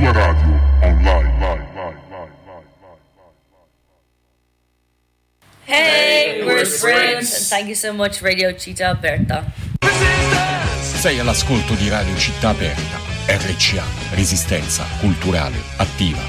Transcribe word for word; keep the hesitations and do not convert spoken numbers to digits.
tua radio online. Hey, we're friends, and thank you so much, Radio Città Aperta. Sei all'ascolto di Radio Città Aperta, R C A, Resistenza Culturale Attiva.